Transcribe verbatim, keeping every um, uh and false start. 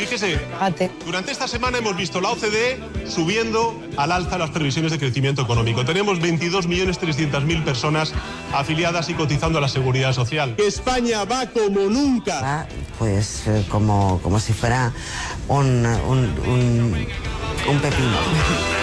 Fíjese, durante esta semana hemos visto la O C D E subiendo al alza las previsiones de crecimiento económico. Tenemos veintidós millones trescientas mil personas afiliadas y cotizando a la Seguridad Social. Que España va como nunca. Va, pues eh, como, como si fuera un, un, un, un pepino.